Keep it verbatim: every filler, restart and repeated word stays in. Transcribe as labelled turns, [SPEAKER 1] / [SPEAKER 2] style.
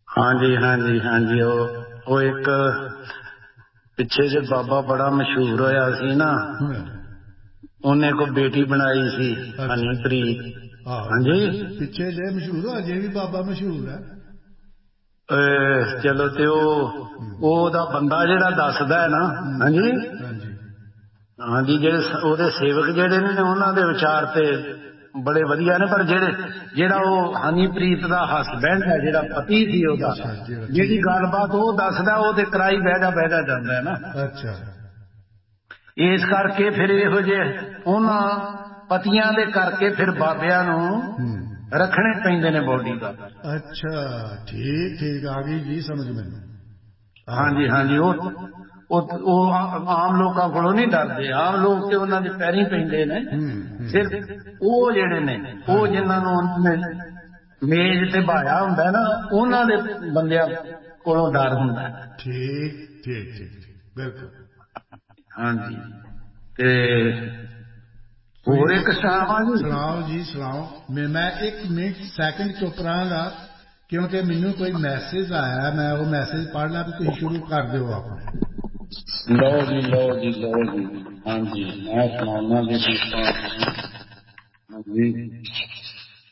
[SPEAKER 1] हाँ जी हाँ जी हाँ जी वो वो एक पिछे जे बाबा बड़ा मशहूर होया सी ना, उन्हें को बेटी बनाई सी हनीप्रीत। हाँ जी
[SPEAKER 2] पिछे जे मशहूर अजे भी बाबा मशहूर है।
[SPEAKER 1] चलो ते ओदा बंदा जेड़ा दसदा है ना, हाँ जी हाँ जी जेड़े ओदे सेवक जेड़े ने उन्हां दे विचार ते बड़े वधिया ने, पर जेड़े जेड़ा ओ हनीप्रीत दा हसबैंड है, जेड़ा पति सी ओदा, जेड़ी गलबात ओ दसदा ओ ते कराई बहदा बहदा जांदा है ना।
[SPEAKER 2] अच्छा
[SPEAKER 1] इस करके फिर इहो जे उन्हां पतियां दे करके फिर बाबियां नूं रखने पैंदे ने बॉडीगार्ड।
[SPEAKER 2] अच्छा ठीक ठीक आ गई जी समझ मैनू।
[SPEAKER 1] हाँ जी हाँ जी वो आम लोगों कोलों नहीं डरते, आम लोग ते उन्हां दे पैरीं पैंदे ने, सिर्फ वो जेड़े ने वो जिन्हां नूं उन्होंने मेज ते बहाया हुंदा है ना, उन्हां दे बंदियां कोलों डर हुंदा है।
[SPEAKER 2] ठीक ठीक ठीक ठीक बिल्कुल।
[SPEAKER 1] हाँ जी ते होर एक सुनावां जी?
[SPEAKER 2] सुनाओ जी सुनाओ। मैं मैं एक मिनट सैकंड चुप रहांगा क्योंकि मैनू कोई मैसेज आया, मैं वो मैसेज पढ़ ला, तुसीं शुरू कर दिओ अपने।
[SPEAKER 1] लो जी लो जी लो जी। हाँ जी मैं सुनाना जी। हाँ जी